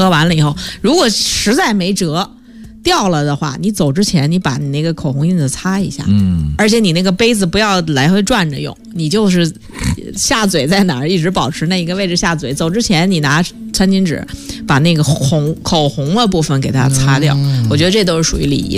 喝完了以后，如果实在没辙掉了的话，你走之前你把你那个口红印子擦一下，而且你那个杯子不要来回转着用，你就是下嘴在哪儿一直保持那一个位置下嘴，走之前你拿餐巾纸把那个口红的部分给它擦掉，我觉得这都是属于礼仪。